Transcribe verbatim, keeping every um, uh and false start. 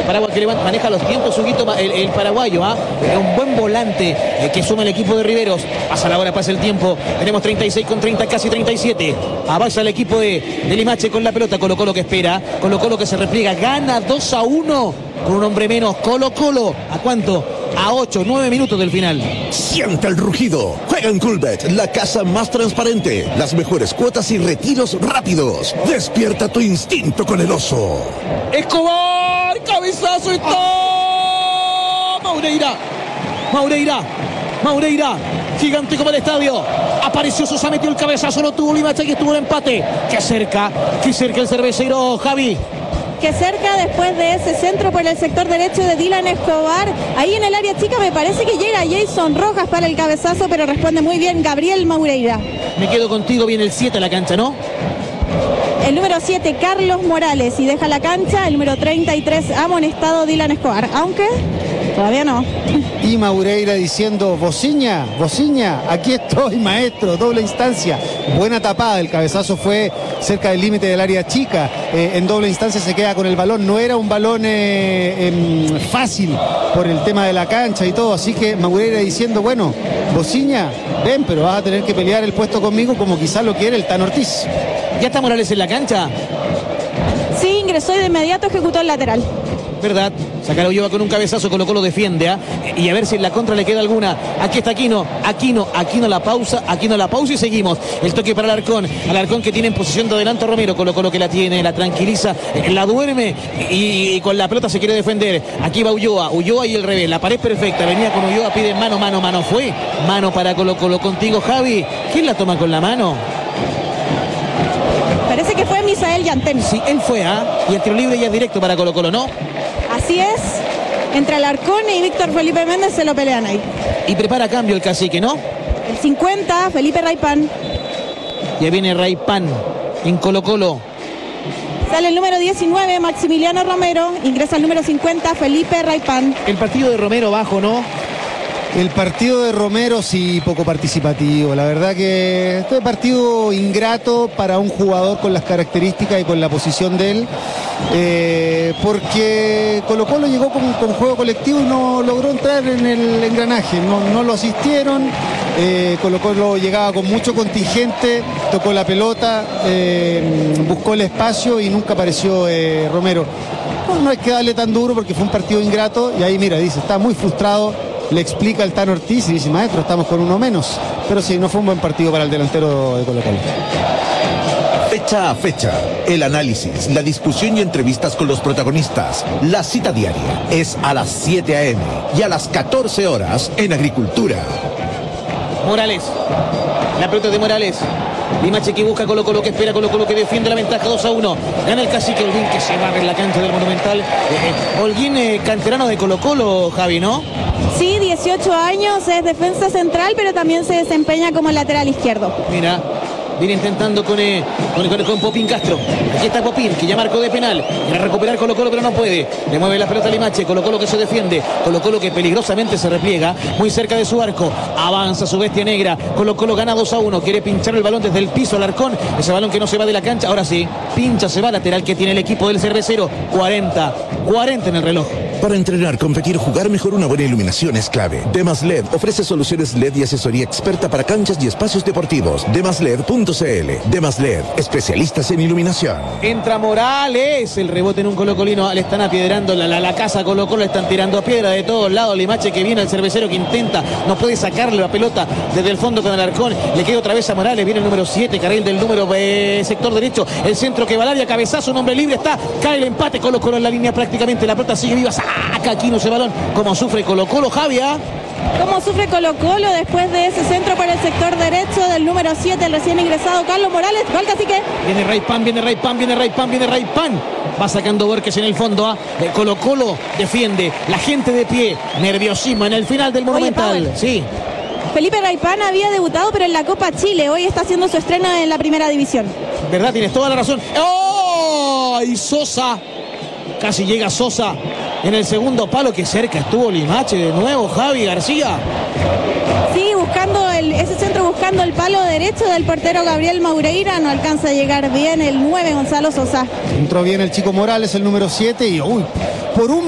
Paraguay que levanta, maneja los tiempos, Huguito, el, el paraguayo, ¿ah? ¿eh? Un buen volante eh, que suma el equipo de Riveros. Pasa la hora, pasa el tiempo. Tenemos treinta y seis con treinta, casi treinta y siete. Avanza el equipo de, de Limache con la pelota. Colo Colo que espera. Colo Colo que se repliega. Gana dos a uno con un hombre menos. Colo Colo. ¿A cuánto? A ocho, nueve minutos del final. Siente el rugido. Juega en Coolbet, la casa más transparente. Las mejores cuotas y retiros rápidos. Despierta tu instinto con el oso. Escobar, cabezazo y todo. Maureira. Maureira. Maureira. Gigante como el estadio. Apareció Sosa, metió el cabezazo, lo tuvo Limache y estuvo el empate. Qué cerca, qué cerca el cervecero, Javi. Que cerca después de ese centro por el sector derecho de Dylan Escobar. Ahí en el área chica me parece que llega Jason Rojas para el cabezazo, pero responde muy bien Gabriel Maureira. Me quedo contigo, viene el siete a la cancha, ¿no? El número siete, Carlos Morales, y deja la cancha el número treinta y tres, amonestado Dylan Escobar, aunque todavía no. Y Maureira diciendo, Bociña, Bociña, aquí estoy, maestro, doble instancia. Buena tapada, el cabezazo fue cerca del límite del área chica. Eh, en doble instancia se queda con el balón. No era un balón eh, eh, fácil por el tema de la cancha y todo. Así que Maureira diciendo, bueno, Bociña, ven, pero vas a tener que pelear el puesto conmigo como quizás lo quiere el Tan Ortiz. ¿Ya está Morales en la cancha? Sí, ingresó y de inmediato ejecutó el lateral. ¿Verdad? Saca la Ulloa con un cabezazo, Colo Colo defiende, ¿ah? ¿eh? Y a ver si en la contra le queda alguna. Aquí está Aquino, Aquino, Aquino la pausa, Aquino la pausa y seguimos. El toque para Alarcón, Alarcón que tiene en posición de adelanto Romero, Colo Colo que la tiene, la tranquiliza, eh, la duerme y, y con la pelota se quiere defender. Aquí va Ulloa, Ulloa y el revés, la pared perfecta, venía con Ulloa, pide mano, mano, mano, fue mano para Colo Colo. Contigo, Javi, ¿quién la toma con la mano? Parece que fue Misael Yantén. Sí, él fue, ¿ah? ¿eh? Y el tiro libre ya es directo para Colo Colo, ¿no? Así es, entre Alarcón y Víctor Felipe Méndez se lo pelean ahí. Y prepara cambio el cacique, ¿no? El cincuenta, Felipe Raipán. Ya viene Raipán en Colo Colo. Sale el número diecinueve, Maximiliano Romero. Ingresa el número cincuenta, Felipe Raipán. El partido de Romero bajo, ¿no? El partido de Romero sí, poco participativo. La verdad que este partido ingrato para un jugador con las características y con la posición de él. Eh, porque Colo Colo llegó con, con juego colectivo y no logró entrar en el engranaje. No, no lo asistieron. Eh, Colo Colo llegaba con mucho contingente, tocó la pelota, eh, buscó el espacio y nunca apareció eh, Romero. No, no hay que darle tan duro porque fue un partido ingrato. Y ahí mira, dice, está muy frustrado. Le explica el Tan Ortiz y dice, maestro, estamos con uno menos. Pero sí, no fue un buen partido para el delantero de Colo Colo. Fecha a fecha, el análisis, la discusión y entrevistas con los protagonistas. La cita diaria es a las siete a eme y a las catorce horas en Agricultura. Morales, la pelota de Morales. Limache que busca Colo Colo, que espera Colo Colo, que defiende la ventaja dos a uno. Gana el cacique Holguín, que se barre en la cancha del Monumental. Eh, eh, Holguín, eh, canterano de Colo Colo, Javi, ¿no? Sí, dieciocho años, es defensa central, pero también se desempeña como lateral izquierdo. Mira, viene intentando con, eh, con, con, con Popín Castro. Aquí está Popín, que ya marcó de penal. Quiere recuperar Colo Colo, pero no puede. Le mueve la pelota a Limache. Colo Colo que se defiende. Colo Colo que peligrosamente se repliega. Muy cerca de su arco. Avanza su bestia negra. Colo Colo gana dos a uno. Quiere pinchar el balón desde el piso al Alarcón. Ese balón que no se va de la cancha. Ahora sí, pincha, se va lateral que tiene el equipo del cervecero. cuarenta, cuarenta en el reloj. Para entrenar, competir, jugar mejor, una buena iluminación es clave. Demas L E D ofrece soluciones L E D y asesoría experta para canchas y espacios deportivos. demas led punto ce ele. Demas L E D, especialistas en iluminación. Entra Morales, el rebote en un colocolino. Le están apiedrando la, la, la casa Colo Colo, le están tirando piedra de todos lados. Limache que viene al cervecero que intenta, no puede sacarle la pelota desde el fondo con Alarcón. Le queda otra vez a Morales, viene el número siete, carril del número eh, sector derecho. El centro que va al área, cabezazo, un hombre libre está. Cae el empate, Colo Colo en la línea prácticamente. La pelota sigue viva. Saca Aquino ese balón. Como sufre Colo Colo, Javier. Cómo sufre Colo Colo después de ese centro por el sector derecho del número siete, el recién ingresado Carlos Morales. Gol cacique. Viene Raipán, viene Raipán, viene Raipán, viene Raipán. Va sacando Borges en el fondo. ¿ah? Colo Colo defiende. La gente de pie. Nerviosismo en el final del Monumental. Oye, sí. Felipe Raipán había debutado, pero en la Copa Chile. Hoy está haciendo su estreno en la primera división. ¿Verdad? Tienes toda la razón. ¡Oh! Y Sosa. Casi llega Sosa en el segundo palo. Que cerca estuvo Limache de nuevo. Javi García. Sí, buscando el, ese centro, buscando el palo derecho del portero Gabriel Maureira. No alcanza a llegar bien el nueve, Gonzalo Sosa. Entró bien el chico Morales, el número siete. Y uy, por un